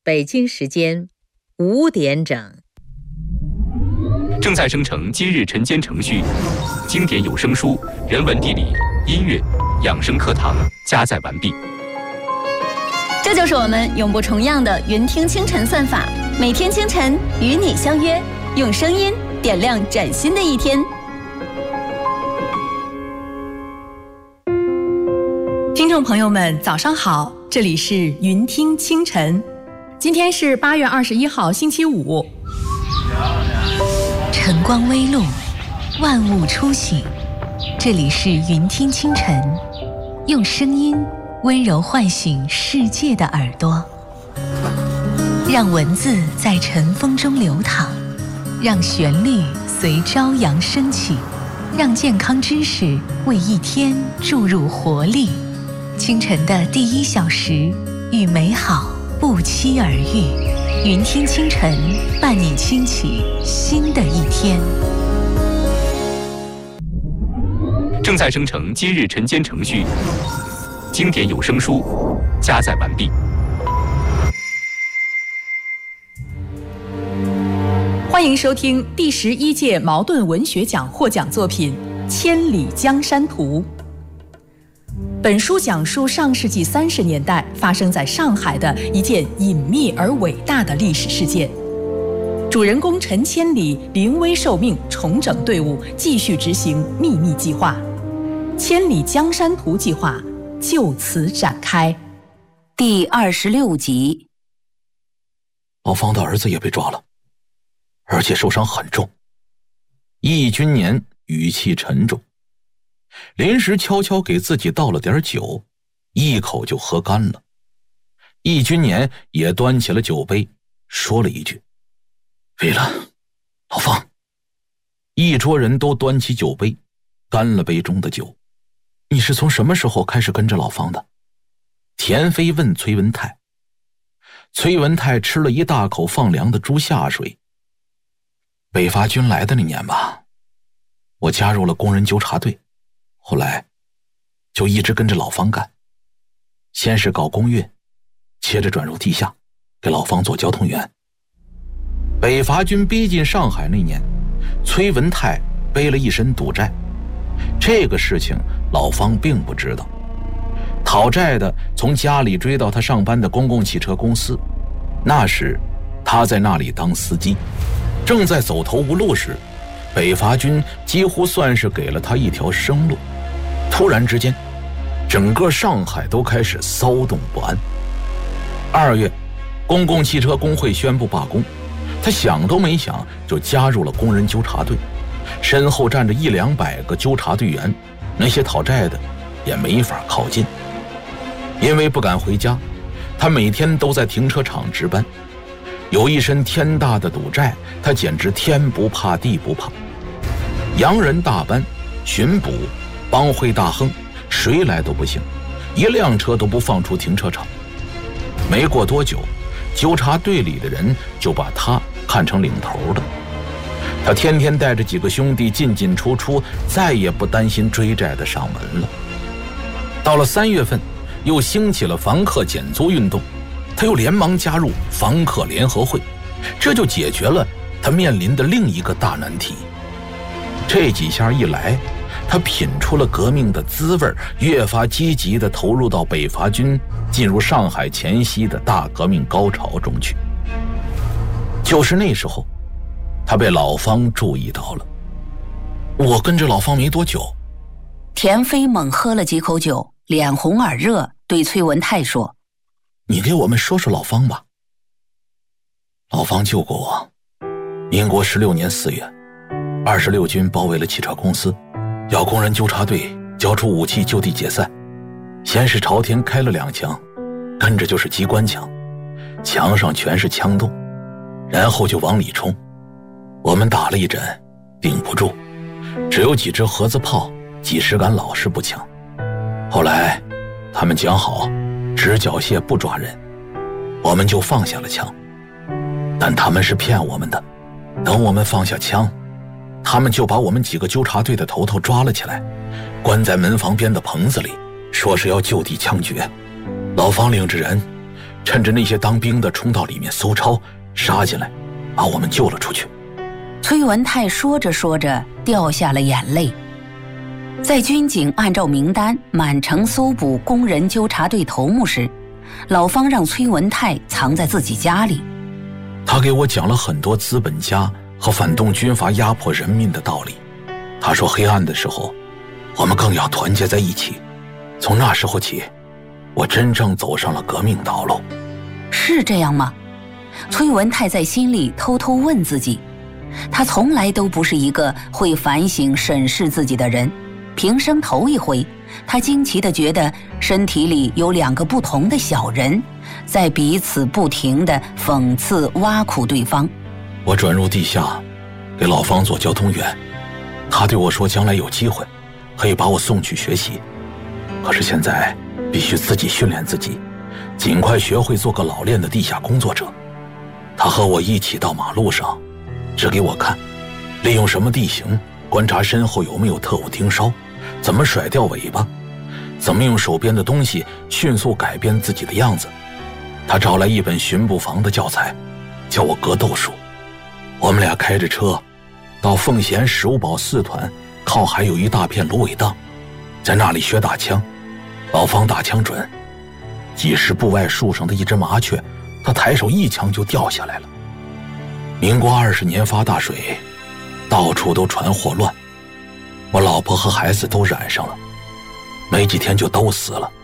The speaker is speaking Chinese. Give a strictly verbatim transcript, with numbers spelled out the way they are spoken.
北京时间五点整。 正在生成今日晨间程序，经典有声书、人文地理、音乐、养生课堂加载完毕。 这就是我们永不重样的云听清晨算法，每天清晨与你相约，用声音点亮崭新的一天。 听众朋友们，早上好，这里是云听清晨，今天是八月二十一号，星期五。 晨光微露，万物初醒，这里是云听清晨，用声音温柔唤醒世界的耳朵，让文字在晨风中流淌，让旋律随朝阳升起，让健康知识为一天注入活力。清晨的第一小时，与美好不期而遇。云听清晨，伴你轻启新的一天。 正在生成今日晨间程序，经典有声书加载完毕。 欢迎收听第十一届茅盾文学奖获奖作品《千里江山图》。本书讲述上世纪三十年代发生在上海的一件隐秘而伟大的历史事件。主人公陈千里临危受命，重整队伍，继续执行秘密计划。千里江山图计划就此展开。 第二十六集。 老方的儿子也被抓了，而且受伤很重。易君年语气沉重，临时悄悄给自己倒了点酒，一口就喝干了。易君年也端起了酒杯，说了一句：废了，老方。一桌人都端起酒杯，干了杯中的酒。你是从什么时候开始跟着老方的？田飞问崔文泰。崔文泰吃了一大口放凉的猪下水。北伐军来的那年吧，我加入了工人纠察队，后来就一直跟着老方干，先是搞公运，接着转入地下，给老方做交通员。北伐军逼近上海那年，崔文泰背了一身赌债，这个事情老方并不知道。讨债的从家里追到他上班的公共汽车公司，那时他在那里当司机，正在走投无路时，北伐军几乎算是给了他一条生路。突然之间，整个上海都开始骚动不安。二月，公共汽车工会宣布罢工，他想都没想就加入了工人纠察队，身后站着一两百个纠察队员，那些讨债的也没法靠近。因为不敢回家，他每天都在停车场值班，有一身天大的赌债，他简直天不怕地不怕。洋人大班、巡捕、帮会大亨，谁来都不行，一辆车都不放出停车场。没过多久，纠察队里的人就把他看成领头的。他天天带着几个兄弟进进出出，再也不担心追债的上门了。到了三月份，又兴起了房客减租运动，他又连忙加入房客联合会，这就解决了他面临的另一个大难题。这几下一来，他品出了革命的滋味，越发积极地投入到北伐军进入上海前夕的大革命高潮中去。就是那时候，他被老方注意到了。我跟着老方没多久。 田飞猛喝了几口酒，脸红耳热，对崔文泰说： 你给我们说说老方吧。老方救过我。民国十六年四月，二十六军包围了汽车公司，要工人纠察队交出武器就地解散。先是朝天开了两枪，跟着就是机关枪，墙上全是枪洞，然后就往里冲。我们打了一阵，顶不住，只有几支盒子炮，几十杆老式步枪。后来他们讲好只缴械不抓人，我们就放下了枪。但他们是骗我们的，等我们放下枪，他们就把我们几个纠察队的头头抓了起来，关在门房边的棚子里，说是要就地枪决。老方领着人趁着那些当兵的冲到里面搜钞，杀进来，把我们救了出去。 崔文泰说着说着掉下了眼泪。在军警按照名单满城搜捕工人纠察队头目时，老方让崔文泰藏在自己家里。 他给我讲了很多资本家和反动军阀压迫人民的道理。他说黑暗的时候，我们更要团结在一起。从那时候起，我真正走上了革命道路。 是这样吗？崔文泰在心里偷偷问自己。他从来都不是一个会反省审视自己的人，平生头一回，他惊奇地觉得身体里有两个不同的小人，在彼此不停地讽刺挖苦对方。 我转入地下，给老方做交通员。他对我说将来有机会可以把我送去学习，可是现在必须自己训练自己，尽快学会做个老练的地下工作者。他和我一起到马路上，指给我看利用什么地形观察身后有没有特务盯梢，怎么甩掉尾巴，怎么用手边的东西迅速改变自己的样子。他找来一本巡捕房的教材，叫我格斗术。我们俩开着车到奉贤十五堡四团靠海有一大片芦苇荡，在那里学打枪。老方打枪准，几十步外树上的一只麻雀，他抬手一枪就掉下来了。民国二十年发大水，到处都传霍乱，我老婆和孩子都染上了，没几天就都死了。